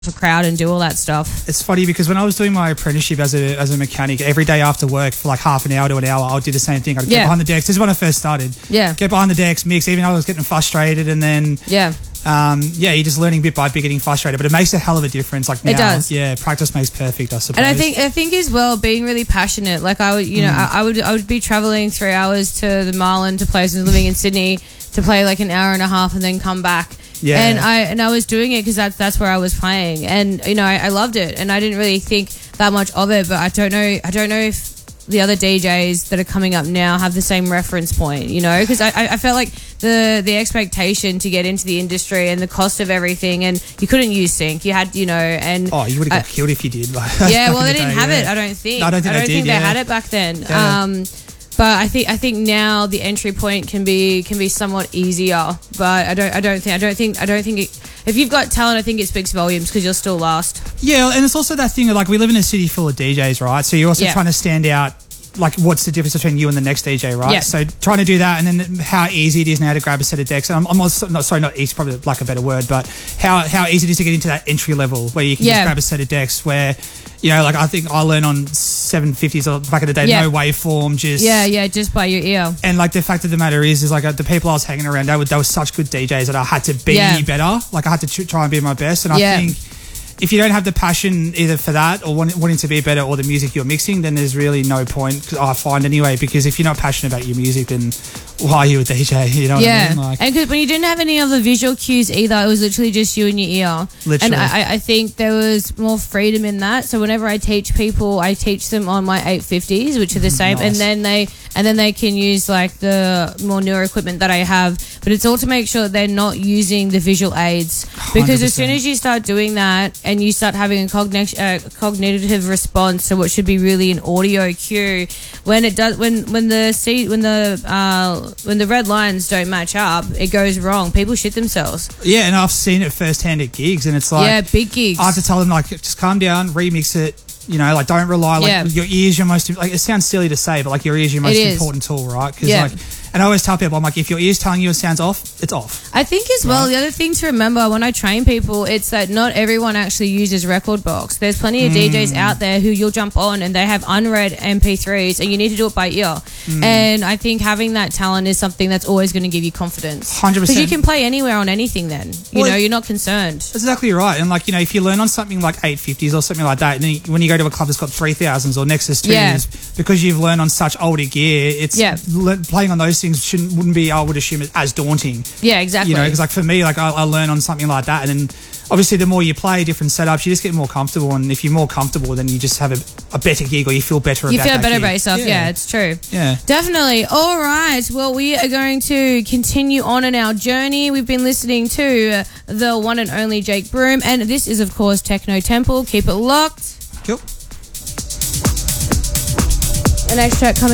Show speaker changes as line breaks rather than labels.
a crowd and do all that stuff.
It's funny because when I was doing my apprenticeship as a mechanic, every day after work for like half an hour to an hour, I would do the same thing. I'd get behind the decks. This is when I first started.
Yeah.
Get behind the decks, mix, even though I was getting frustrated, and then you're just learning bit by bit, getting frustrated. But it makes a hell of a difference. Like now,
it does.
Yeah, practice makes perfect, I suppose.
And I think as well, being really passionate. Like I would, I would be traveling 3 hours to the Marlin to places, living in Sydney, to play like an hour and a half and then come back.
Yeah.
And I was doing it because that's where I was playing, and I loved it, and I didn't really think that much of it. But I don't know if the other DJs that are coming up now have the same reference point, because I felt like the expectation to get into the industry and the cost of everything, and you couldn't use sync. You had, and
you would have got killed if you did.
Yeah, well, they didn't have it. I don't think.
No, I don't think
they had it back then.
Yeah.
But I think now the entry point can be somewhat easier. But I don't think if you've got talent, I think it speaks volumes because you'll still last.
Yeah, and it's also that thing of like we live in a city full of DJs, right? So you're also trying to stand out. Like, what's the difference between you and the next DJ, right?
Yeah.
So trying to do that, and then how easy it is now to grab a set of decks. And I'm also, not easy, probably like a better word, but how easy it is to get into that entry level where you can just grab a set of decks where, like I think I learned on 750s back in the day, no waveform, just...
Yeah, just by your ear.
And like the fact of the matter is like the people I was hanging around, they were such good DJs that I had to be better. Like I had to try and be my best. And I think if you don't have the passion either for that or wanting to be better or the music you're mixing, then there's really no point, I find anyway, because if you're not passionate about your music, then why are you a DJ? You know what I mean? Like,
and because when you didn't have any other visual cues either, it was literally just you and your ear.
Literally.
And I think there was more freedom in that. So whenever I teach people, I teach them on my 850s, which are the same,
nice.
and then they can use like the more newer equipment that I have. But it's all to make sure that they're not using the visual aids, because
100%.
as soon as you start doing that and you start having a cognitive response to what should be really an audio cue, when the red lines don't match up, it goes wrong. People shit themselves.
Yeah, and I've seen it firsthand at gigs, and it's like
big gigs.
I have to tell them like just calm down, remix it. Like don't rely your ears your most, like it sounds silly to say, but like your ears your most important tool, right? Because and I always tell people, I'm like, if your ear's telling you it sounds off, it's off.
I think as well, the other thing to remember when I train people, it's that not everyone actually uses Rekordbox. There's plenty of DJs out there who you'll jump on and they have unread MP3s, and you need to do it by ear. And I think having that talent is something that's always going to give you confidence.
100%.
Because you can play anywhere on anything then. You're not concerned.
That's exactly right. And like, if you learn on something like 850s or something like that, and then when you go to a club that's got 3000s or Nexus 2s, because you've learned on such older gear, it's playing on those things wouldn't be, I would assume, as daunting.
Yeah, exactly.
Because like for me, like I learn on something like that, and then obviously the more you play different setups, you just get more comfortable, and if you're more comfortable, then you just have a better gig, or you feel better about that
You feel better
gig.
about yourself. Yeah, it's true.
Yeah.
Definitely. All right. Well, we are going to continue on in our journey. We've been listening to the one and only Jake Broom, and this is, of course, Techno Temple. Keep it locked.
Cool.
The next track coming